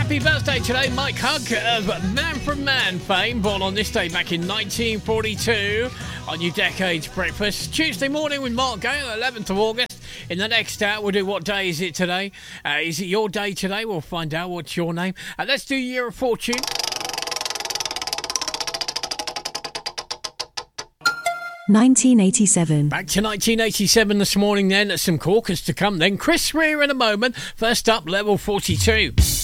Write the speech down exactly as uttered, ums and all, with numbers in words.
Happy birthday today, Mike Hugg of Man from Man fame, born on this day back in nineteen forty-two on your Decades Breakfast. Tuesday morning with Mark Gale, eleventh of August. In the next hour, we'll do what day is it today. Uh, is it your day today? We'll find out what's your name. And uh, let's do Year of Fortune. nineteen eighty-seven. Back to nineteen eighty-seven this morning then. Some corkers to come then. Chris Rea in a moment. First up, level forty-two.